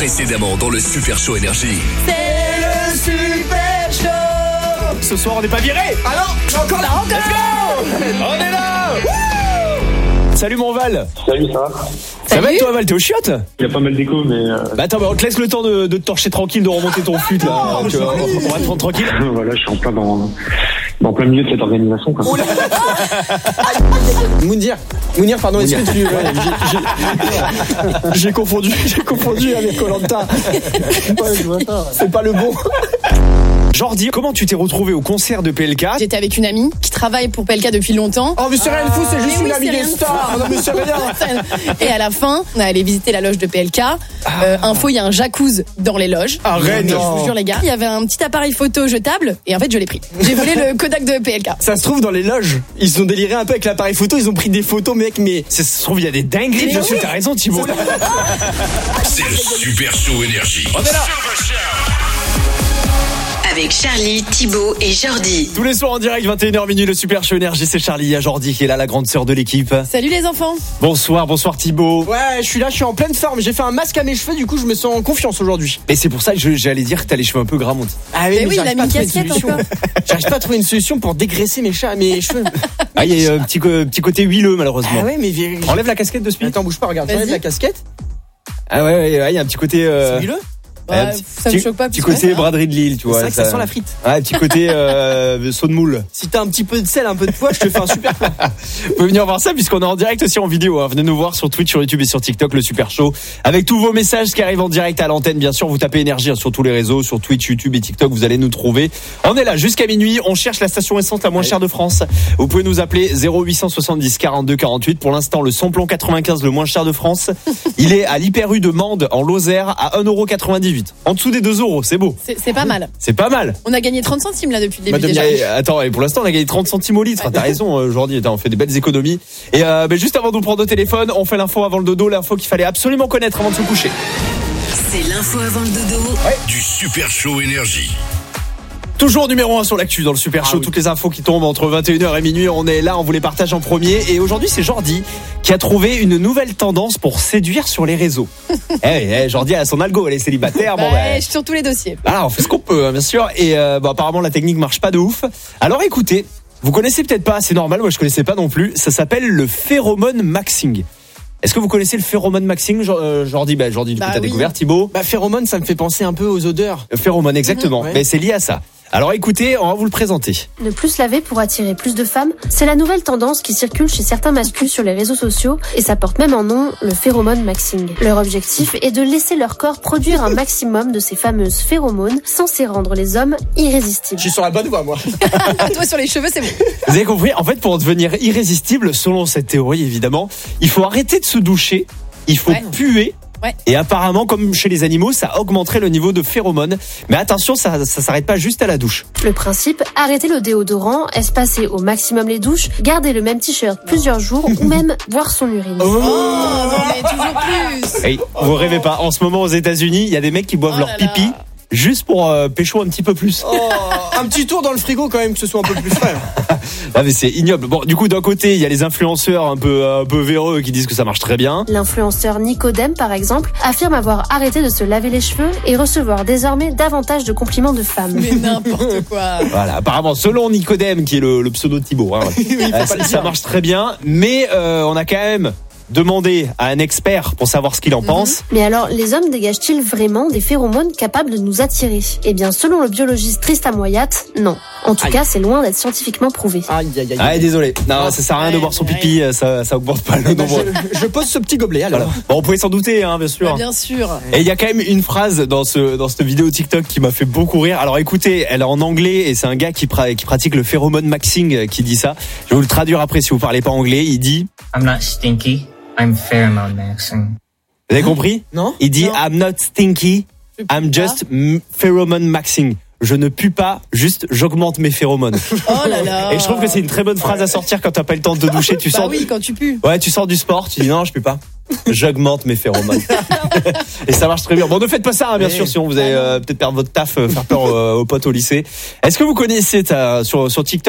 Précédemment dans le Super Show Énergie. C'est le Super Show. Ce soir, on n'est pas viré. Ah non, encore là, encore. Let's go. On est là. Salut mon Val. Salut, ça va? Ça va et toi Val, t'es au chiottes? Il y a pas mal d'écho, mais... Bah attends, on te laisse le temps de te torcher tranquille, de remonter ton fut là. Tu vois, on va te rendre tranquille. Voilà, je suis en plein dans plein milieu de cette organisation. Quoi. Mounir, pardon, est-ce que tu... J'ai confondu avec Koh-Lanta. C'est pas le bon. Jordi, comment tu t'es retrouvé au concert de PLK? J'étais avec une amie qui travaille pour PLK depuis longtemps. Oh mais c'est rien de fou, c'est juste Mais une oui, amie c'est des rien de stars. fou. Non mais c'est rien. Et à la fin, on est allé visiter la loge de PLK. Info, il y a un jacuzzi dans les loges. Arrête. Je vous jure les gars, il y avait un petit appareil photo jetable et en fait je l'ai pris. J'ai volé le Kodak de PLK. Ça se trouve dans les loges, ils ont déliré un peu avec l'appareil photo, ils ont pris des photos mec, mais Ça se trouve, il y a des dingueries Mais dessus, oui. t'as raison Thibaut. C'est le Super Show Énergie. On est là. Avec Charlie, Thibaut et Jordi. Tous les soirs en direct, 21h minuit, le Super Show Énergie, c'est Charlie, il y a Jordi qui est là, la grande sœur de l'équipe. Salut les enfants. Bonsoir Thibaut. ouais, je suis en pleine forme, j'ai fait un masque à mes cheveux, du coup je me sens en confiance aujourd'hui. Et c'est pour ça que j'allais dire que t'as les cheveux un peu gras, mon. Ah Mais oui, il a j'arrive mis pas à une trouver casquette solution. encore. J'arrive pas à trouver une solution pour dégraisser mes cheveux. Ah, il y a un petit côté huileux malheureusement. Ah ouais, mais Enlève la casquette de ce attends, bouge pas, regarde, j'enlève Vas-y. la casquette. Ah ouais, il y a un petit côté. C'est huileux. Bah, ça me choque pas. Petit plus que côté ça. braderie de Lille, tu C'est vois. vrai que ça sent la frite. Ouais, petit côté saut de moule. Si t'as un petit peu de sel, un peu de poivre, je te fais un super plat. Vous pouvez venir voir ça puisqu'on est en direct aussi en vidéo. Hein. Venez nous voir sur Twitch, sur YouTube et sur TikTok, le Super Show. Avec tous vos messages qui arrivent en direct à l'antenne, bien sûr. Vous tapez énergie hein, sur tous les réseaux, sur Twitch, YouTube et TikTok. Vous allez nous trouver. On est là jusqu'à minuit. On cherche la station essence la moins chère de France. Vous pouvez nous appeler 0870 42 48. Pour l'instant, le samplon 95 le moins cher de France. Il est à l'Hyper U de Mende en Lozère à 1,98€. En dessous des 2€. C'est beau. C'est pas mal. C'est pas mal. On a gagné 30 centimes là depuis le début Madame, déjà. attends, et pour l'instant, on a gagné 30 centimes au litre. T'as raison, aujourd'hui, on fait des belles économies. Et juste avant de nous prendre au téléphone, on fait l'info avant le dodo, l'info qu'il fallait absolument connaître avant de se coucher. C'est l'info avant le dodo. Du Super Show Énergie. Toujours numéro 1 sur l'actu dans le Super Show. oui. Toutes les infos qui tombent entre 21h et minuit, on est là, on vous les partage en premier. Et aujourd'hui, c'est Jordi qui a trouvé une nouvelle tendance pour séduire sur les réseaux. Jordi a son algo, elle est célibataire. Bah, Bon, je suis sur tous les dossiers. voilà, on fait ce qu'on peut, hein, bien sûr. Et apparemment, la technique marche pas de ouf. Alors écoutez, vous connaissez peut-être pas, c'est normal, moi je connaissais pas non plus. Ça s'appelle le phéromone maxing. Est-ce que vous connaissez le phéromone maxing, Jordi? Jordi, du coup, t'as oui. découvert, Thibaut. Bah, phéromone, ça me fait penser un peu aux odeurs. Phéromone, exactement. Ouais. Mais c'est lié à ça. Alors écoutez, on va vous le présenter. Ne plus se laver pour attirer plus de femmes, c'est la nouvelle tendance qui circule chez certains masculins sur les réseaux sociaux et ça porte même en nom le phéromone maxing. Leur objectif est de laisser leur corps produire un maximum de ces fameuses phéromones censées rendre les hommes irrésistibles. Je suis sur la bonne voie, moi. Toi sur les cheveux, c'est bon. Vous avez compris? En fait, pour devenir irrésistible, selon cette théorie évidemment, il faut arrêter de se doucher, il faut puer. Ouais. Et apparemment, comme chez les animaux, ça augmenterait le niveau de phéromones. Mais attention, ça s'arrête pas juste à la douche. Le principe, arrêter le déodorant, espacer au maximum les douches, garder le même t-shirt plusieurs jours ou même boire son urine. Oh non mais toujours plus. Hey, vous rêvez pas. En ce moment, aux États-Unis, il y a des mecs qui boivent Oh leur là là. pipi juste pour pécho un petit peu plus. Oh, un petit tour dans le frigo quand même, que ce soit un peu plus frais. Ah mais c'est ignoble. Bon, du coup, d'un côté, il y a les influenceurs un peu véreux qui disent que ça marche très bien. L'influenceur Nicodème, par exemple, affirme avoir arrêté de se laver les cheveux et recevoir désormais davantage de compliments de femmes. Mais n'importe quoi. Voilà, apparemment, selon Nicodème, qui est le pseudo de Thibaut, hein, ça marche très bien. Mais on a quand même demandé à un expert pour savoir ce qu'il en pense. Mais alors, les hommes dégagent-ils vraiment des phéromones capables de nous attirer? Eh bien, selon le biologiste Tristan Moyat, non. En tout cas, c'est loin d'être scientifiquement prouvé. Aïe, aïe, aïe. Ah, désolé. Non, ça sert à rien de boire son pipi, ça augmente pas le nombre. Je pose ce petit gobelet alors. Voilà. Bon, on pouvait s'en douter, hein, bien sûr. Bah, bien sûr. Et il y a quand même une phrase dans cette vidéo TikTok qui m'a fait beaucoup rire. Alors écoutez, elle est en anglais et c'est un gars qui pratique le phéromone maxing qui dit ça. Je vais vous le traduire après si vous parlez pas anglais. Il dit, I'm not stinky. I'm pheromone maxing. vous avez compris? Non? Il dit, Non. I'm not stinky, I'm just pheromone maxing. Je ne pue pas, juste j'augmente mes phéromones. Oh là là. Et je trouve que c'est une très bonne phrase à sortir quand t'as pas le temps de te doucher. Tu Bah sors. oui, quand tu pues. Ouais, tu sors du sport, tu dis non, je pue pas. J'augmente mes phéromones. Et ça marche très bien. Bon, ne faites pas ça, hein, bien sûr, sinon vous allez peut-être perdre votre taf, faire peur aux potes au lycée. Est-ce que vous connaissez sur TikTok